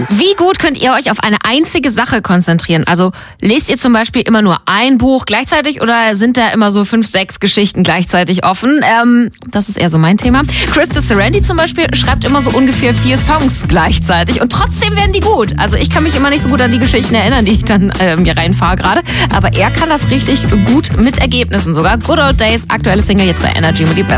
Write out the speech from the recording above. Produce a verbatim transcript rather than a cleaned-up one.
Wie gut könnt ihr euch auf eine einzige Sache konzentrieren? Also lest ihr zum Beispiel immer nur ein Buch gleichzeitig oder sind da immer so fünf, sechs Geschichten gleichzeitig offen? Ähm, das ist eher so mein Thema. Krista Serendi zum Beispiel schreibt immer so ungefähr vier Songs gleichzeitig und trotzdem werden die gut. Also ich kann mich immer nicht so gut an die Geschichten erinnern, die ich dann äh, mir reinfahre gerade. Aber er kann das richtig gut mit Ergebnissen sogar. Good Old Days, aktuelle Single jetzt bei Energy mit die